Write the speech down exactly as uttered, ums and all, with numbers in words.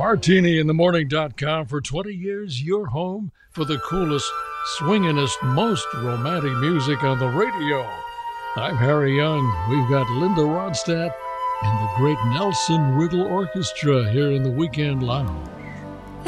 Martini in the morning dot com for twenty years, your home for the coolest, swingingest, most romantic music on the radio. I'm Harry Young. We've got Linda Ronstadt and the great Nelson Riddle Orchestra here in the Weekend Lounge.